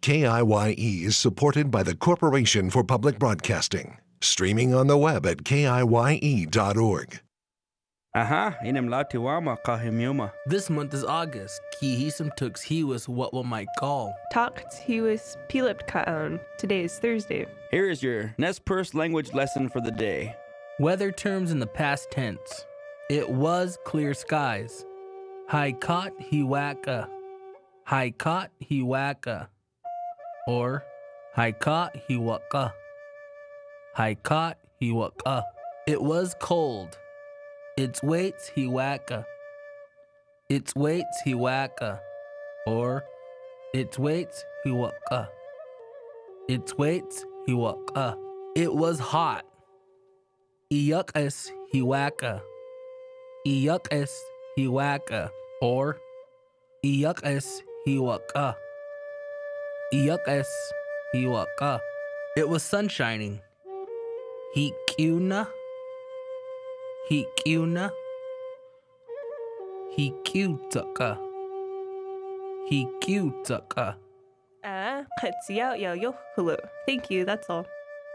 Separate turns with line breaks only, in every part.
KIYE is supported by the Corporation for Public Broadcasting. Streaming on the web at KIYE.org.
This month is August. Kihisum tux he was what one might call.
Talked he was Pilipt Kaan. Today is Thursday.
Here is your Nez Perce language lesson for the day.
Weather terms in the past tense. It was clear skies. Haikat hiwaka. Haikat hiwaka. Or Haikat hiwaka. Haikat hiwaka. It was cold. Its weights hiwaka. Its weights hiwaka. Or its weights hiwaka. Its weights hiwaka. It was hot. Iyukas hiwaka. Iyukas hiwaka. Or Iyukas hiwaka. Iyukas hiwaka. It was sun shining. Hikiuna. Hikiuna. Hikiutaka. Hikiutaka.
Thank you, that's all.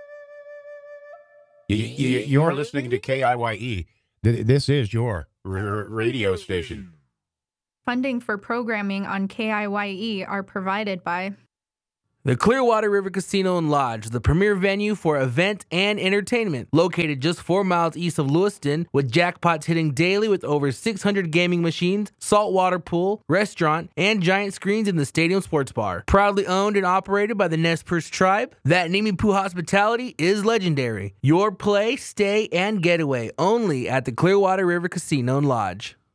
You're listening to KIYE. This is your radio station.
Funding for programming on KIYE are provided by
the Clearwater River Casino and Lodge, the premier venue for event and entertainment, located just 4 miles east of Lewiston, with jackpots hitting daily with over 600 gaming machines, saltwater pool, restaurant, and giant screens in the stadium sports bar. Proudly owned and operated by the Nez Perce tribe, that Nimipu hospitality is legendary. Your play, stay, and getaway only at the Clearwater River Casino and Lodge.